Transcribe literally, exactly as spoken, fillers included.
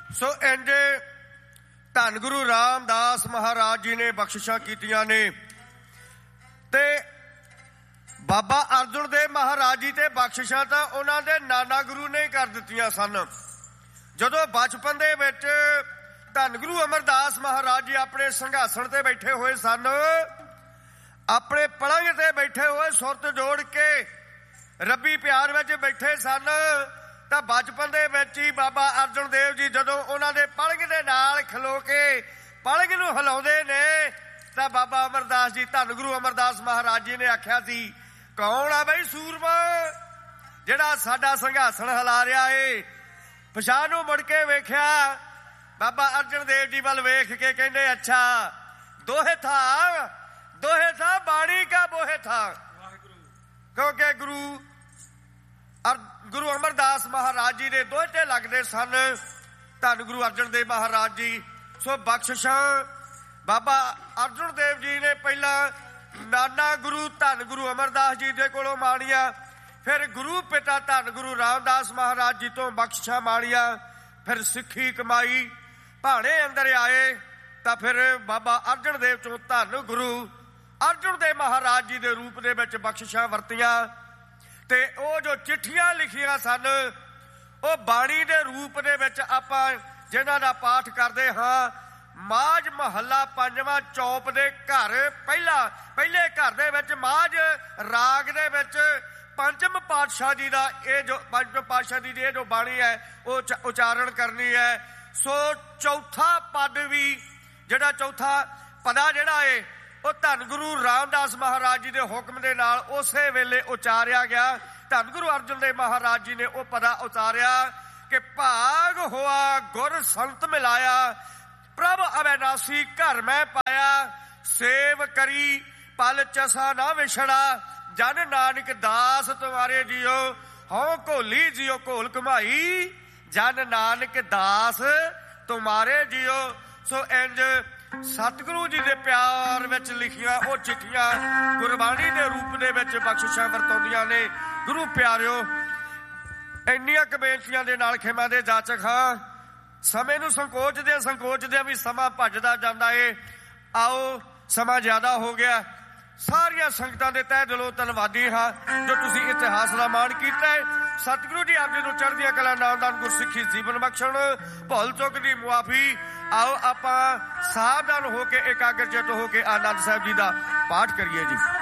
सो इंज धन गुरु रामदास महाराज जी ने बख्शिशां कीतियां ने ते बाबा अर्जुन देव महाराज जी ते बख्शिशां तां उन्हां दे नाना गुरु ने कर दित्तियां सन। जदों बचपन दे विच धन गुरु अमरदास महाराज जी अपने संघासन ते बैठे हुए सन, अपने पलंग ते बैठे हुए सुरत जोड़ के रब्बी प्यार विच बैठे सन। तां बचपन दे विच ही बाबा अर्जुन देव जी जदों उन्हां दे पलंग दे नाल खलो के पलंग नूं हिलाउंदे ने तां बाबा अमरदास जी धन गुरु अमरदास महाराज जी ने आख्या सी, कौन आ बई सूरमा जिहड़ा साडा संघासन हिला रिहा है। पछाण नूं मुड़ के वेख्या, बाबा अर्जुन देव जी वल वेख के कहंदे, अच्छा दोहे था दोहे था बाणी का बोहे था। क्योंकि गुरु गुरु अमरदास महाराज जी ने दोहते लगते सन धन गुरु अर्जुन देव महाराज जी। सो बख्शिशां बाबा अर्जुन देव जी ने पहला नाना गुरु धन गुरु अमरदास जी दे कोलों माणिया, फिर गुरु पिता धन गुरु रामदास महाराज जी तो बख्शिशां माणिया, फिर सिक्खी कमाई भाणे अंदर आए तां फिर बाबा अर्जुन देव चों धन गुरु अर्जुन देव महाराज जी दे रूप दे विच बख्शिशां वरतियां ते ओ जो चिट्ठियां लिखियां सन ओ बाणी दे रूप दे विच आपां जिन्हां दा पाठ करदे हां। माज महला पंजवां चौप दे घर पहला पहले घर दे विच माज राग दे विच पंचम पातशाह जी दा ये जो पंचम पातशाह जी दी ये जो बाणी है वो उचारण करनी है। सो चौथा पद भी जिहड़ा चौथा पदा जिहड़ा है वो धन गुरु रामदास महाराज जी के हुक्म के नाल उसे वेले उचारिया गया। धन गुरु अर्जुन देव महाराज जी ने वह पदा उतारिया कि भाग होआ गुर संत मिलाया, प्रभ अविनाशी घर मैं पाया, सेव करी पल चसा ना विछड़ा, जन नानक दास तुम्हारे जियो, हों घोली जियो घोल घुमाई, जन नानक दास तुम्हारे जियो। सो इंज सतगुरु जी के प्यार विच लिखिया वो चिट्ठियां गुरबाणी के रूप दे विच बख्शिशां वरताउंदियां ने। गुरु प्यारिओ, इन्नियां क बेनतियां दे नाल खिमा दे जाचक हां, समय नूं संकोचदे संकोचदे भी समा भजदा जांदा है। आओ समा ज्यादा हो गया, सारिया संगतां दे तह दिलों धन्नवादी हाँ जो तुसीं इतिहास दा मान कीता है। सतगुरु जी आप जी नूं चढ़दियां कला नामदान गुरसिੱਖੀ जीवन बख्शण, भुल चुक दी मुआफी। आओ आपां सावधान होके एकाग्रचित होके आनंद साहिब जी दा पाठ करिए जी।